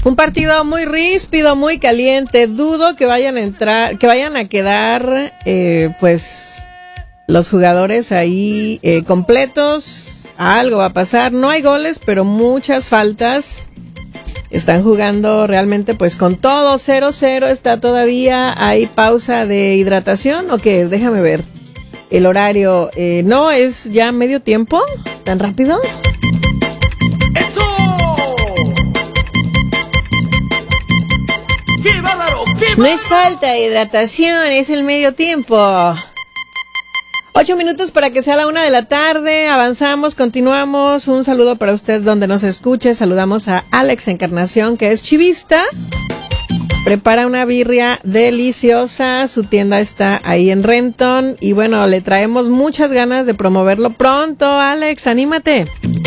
Un partido muy ríspido, muy caliente. Dudo que vayan a quedar, pues, los jugadores ahí completos. Algo va a pasar. No hay goles, pero muchas faltas. Están jugando realmente, pues, con todo. 0-0 está todavía. ¿Hay pausa de hidratación o qué? Déjame ver el horario. No, es ya medio tiempo. ¿Tan rápido? No es falta de hidratación, es el medio tiempo. 8 minutos para que sea la 1 de la tarde. Avanzamos, continuamos. Un saludo para usted donde nos escuche. Saludamos a Alex Encarnación, que es chivista. Prepara una birria deliciosa. Su tienda está ahí en Renton. Y bueno, le traemos muchas ganas de promoverlo pronto. Alex, anímate.